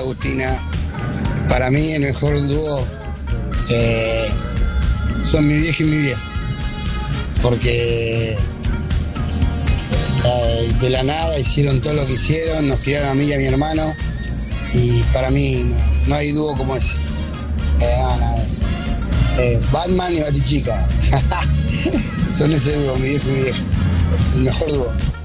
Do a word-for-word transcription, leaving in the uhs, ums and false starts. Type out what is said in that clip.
Agustina. Para mí el mejor dúo eh, son mi vieja y mi viejo. Porque eh, de la nada hicieron todo lo que hicieron, nos criaron a mí y a mi hermano. Y para mí no, no hay dúo como ese. Eh, no, no, es, eh, Batman y Batichica. Son ese dúo, mi viejo y mi viejo. El mejor dúo.